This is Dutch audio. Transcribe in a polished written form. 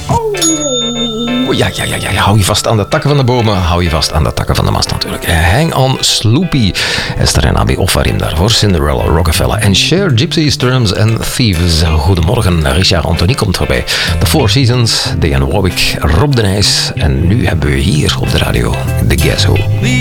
Ja, hou je vast aan de takken van de bomen, hou je vast aan de takken van de mast natuurlijk. Hang on Sloopy, Esther en Abi Offarim daarvoor, Cinderella, Rockefeller en Cher, Gypsies, Drums en Thieves. Goedemorgen, Richard Anthony komt voorbij. The Four Seasons, Diane Warwick, Rob de Nijs en nu hebben we hier op de radio The Guess Who.